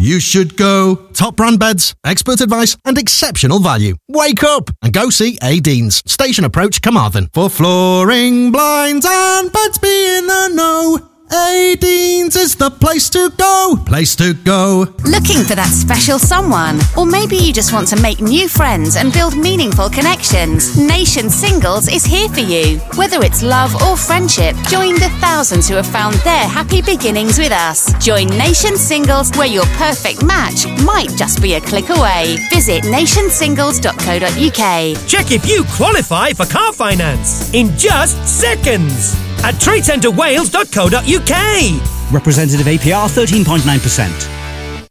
You should go. Top brand beds, expert advice and exceptional value. Wake up and go see A. Deans, Station Approach, Carmarthen. For flooring, blinds and beds, be in the know. A. Deans is the place to go. Place to go. Looking for that special someone? Or maybe you just want to make new friends and build meaningful connections? Nation Singles is here for you. Whether it's love or friendship, join the thousands who have found their happy beginnings with us. Join Nation Singles, where your perfect match might just be a click away. Visit nationsingles.co.uk. Check if you qualify for car finance in just seconds at tradecentrewales.co.uk. Representative APR 13.9%.